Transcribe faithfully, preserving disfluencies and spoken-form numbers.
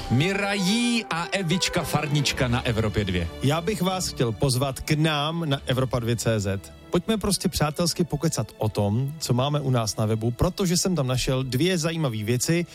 Mirají a Evička Farnička na Evropě dva. Já bych vás chtěl pozvat k nám na Evropa dva tečka cé zet. Pojďme prostě přátelsky pokecat o tom, co máme u nás na webu, protože jsem tam našel dvě zajímavé věci,